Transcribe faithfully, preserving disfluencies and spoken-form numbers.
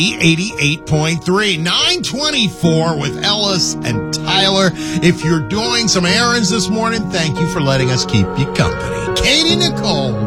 eighty-eight point three, nine twenty-four with Ellis and Tyler. If you're doing some errands this morning, thank you for letting us keep you company. Katie Nicole.